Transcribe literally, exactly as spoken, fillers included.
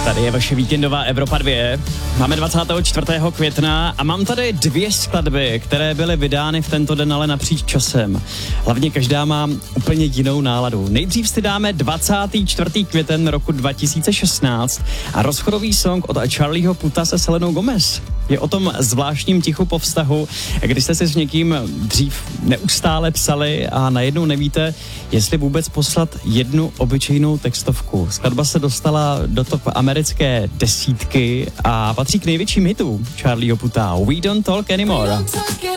Tady je vaše víkendová Evropa dva. Máme dvacátého čtvrtého května a mám tady dvě skladby, které byly vydány v tento den, ale napříč časem. Hlavně každá má úplně jinou náladu. Nejdřív si dáme dvacátého čtvrtého květen roku dva tisíce šestnáct a rozchodový song od Charlieho Puta se Selenou Gomez. Je o tom zvláštním tichu po vztahu, kdy jste si s někým dřív neustále psali a najednou nevíte, jestli vůbec poslat jednu obyčejnou textovku. Skladba se dostala do top americké desítky a patří k největším hitům Charlieho Puta. We don't talk anymore. We don't talk